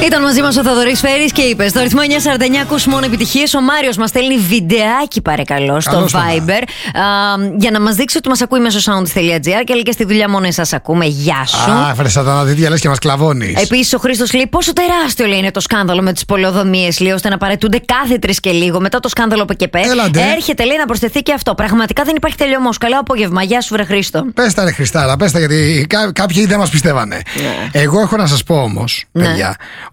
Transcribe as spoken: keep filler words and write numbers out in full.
Ήταν μαζί μας ο Θοδωρής Φέρης και είπε: στο ρυθμό εννιά σαράντα εννιά ακούς μόνο επιτυχίες. Ο Μάριος μας στέλνει βιντεάκι, παρακαλώ, στο Καλώς Viber, α, για να μας δείξει ότι μας ακούει μέσω sound.gr και λέει και στη δουλειά μόνο εσάς ακούμε. Γεια σου. Α, έφερε σαταναδίτια, λες και μας κλαβώνεις. Επίσης, ο Χρήστος λέει πόσο τεράστιο λέει είναι το σκάνδαλο με τις πολεοδομίες, λέει, ώστε να παρετούνται κάθε τρεις και λίγο. Μετά το σκάνδαλο από και πέρα. Έρχεται, λέει, να προσθεθεί και αυτό. Πραγματικά δεν υπάρχει τελειωμός. Καλό απόγευμα. Γεια σου, βρε Χρήστο. Πες τα, ρε Χριστάρα, πες τα, γιατί κά- κάποιοι δεν μας πιστεύανε. Ναι. Εγώ έχω να σας πω όμως, Ναι. παιδιά,